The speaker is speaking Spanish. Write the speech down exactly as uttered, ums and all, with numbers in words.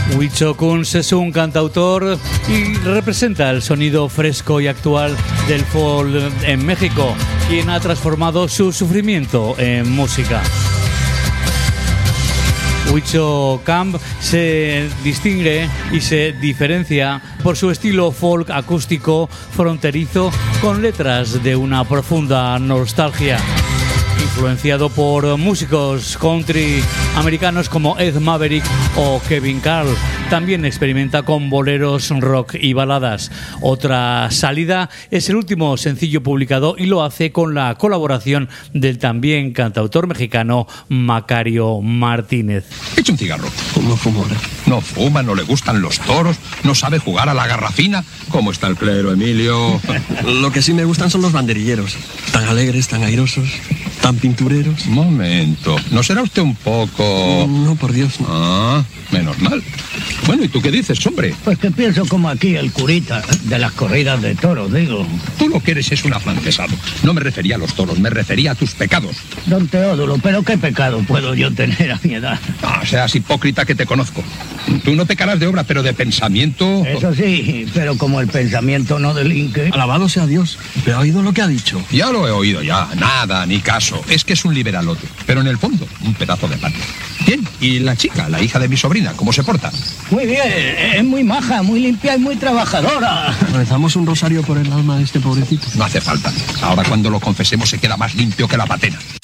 Huicho Kunz es un cantautor y representa el sonido fresco y actual del folk en México, quien ha transformado su sufrimiento en música. Huicho Camp se distingue y se diferencia por su estilo folk acústico fronterizo con letras de una profunda nostalgia. Influenciado por músicos country americanos como Ed Maverick o Kevin Carl, también experimenta con boleros, rock y baladas. Otra salida es el último sencillo publicado y lo hace con la colaboración del también cantautor mexicano Macario Martínez. Echa un cigarro. ¿Cómo fumo ahora? No fuma, no le gustan los toros, no sabe jugar a la garrafina. ¿Cómo está el clero, Emilio? Lo que sí me gustan son los banderilleros. Tan alegres, tan airosos, tan pintureros. Momento, ¿no será usted un poco...? No, por Dios, no. Ah, menos mal. Bueno, ¿y tú qué dices, hombre? Pues que pienso como aquí el curita de las corridas de toros, digo. Tú lo que eres es un afrancesado. No me refería a los toros, me refería a tus pecados. Don Teodulo, ¿pero qué pecado puedo yo tener a mi edad? Ah, seas hipócrita que te conozco. Tú no pecarás de obra, pero de pensamiento... Eso sí, pero como el pensamiento no delinque... Alabado sea Dios. ¿Pero ha oído lo que ha dicho? Ya lo he oído ya. Nada, ni caso. Es que es un liberalote. Pero en el fondo, un pedazo de pan. Bien, ¿y la chica, la hija de mi sobrina, cómo se porta? Muy bien, es muy maja, muy limpia y muy trabajadora. Rezamos un rosario por el alma de este pobrecito. No hace falta. Ahora cuando lo confesemos se queda más limpio que la patena.